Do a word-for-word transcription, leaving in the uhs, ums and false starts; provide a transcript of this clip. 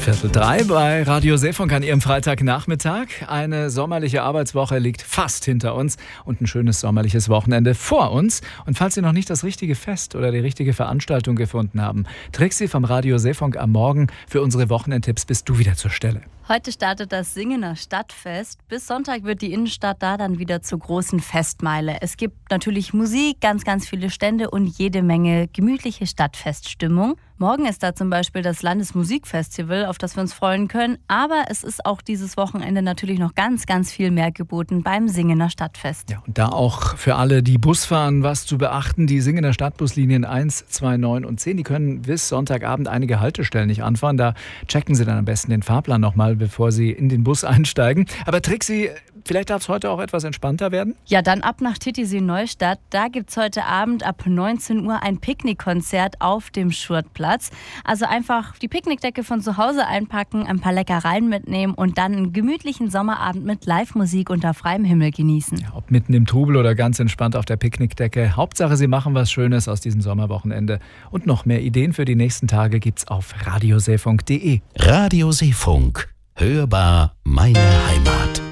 Viertel drei bei Radio Seefunk an Ihrem Freitagnachmittag. Eine sommerliche Arbeitswoche liegt fast hinter uns und ein schönes sommerliches Wochenende vor uns. Und falls Sie noch nicht das richtige Fest oder die richtige Veranstaltung gefunden haben, Trixi vom Radio Seefunk am Morgen für unsere Wochenendtipps bist du wieder zur Stelle. Heute startet das Singener Stadtfest. Bis Sonntag wird die Innenstadt da dann wieder zur großen Festmeile. Es gibt natürlich Musik, ganz, ganz viele Stände und jede Menge gemütliche Stadtfeststimmung. Morgen ist da zum Beispiel das Landesmusikfestival, auf das wir uns freuen können. Aber es ist auch dieses Wochenende natürlich noch ganz, ganz viel mehr geboten beim Singener Stadtfest. Ja, und da auch für alle, die Bus fahren, was zu beachten. Die Singener Stadtbuslinien eins, zwei, neun und zehn, die können bis Sonntagabend einige Haltestellen nicht anfahren. Da checken Sie dann am besten den Fahrplan nochmal, bevor Sie in den Bus einsteigen. Aber Trixi, vielleicht darf es heute auch etwas entspannter werden? Ja, dann ab nach Titisee Neustadt. Da gibt es heute Abend ab neunzehn Uhr ein Picknickkonzert auf dem Schurtplatz. Also einfach die Picknickdecke von zu Hause einpacken, ein paar Leckereien mitnehmen und dann einen gemütlichen Sommerabend mit Live-Musik unter freiem Himmel genießen. Ja, ob mitten im Trubel oder ganz entspannt auf der Picknickdecke. Hauptsache, Sie machen was Schönes aus diesem Sommerwochenende. Und noch mehr Ideen für die nächsten Tage gibt's auf radioseefunk punkt de. Radio Seefunk. Hörbar meine Heimat.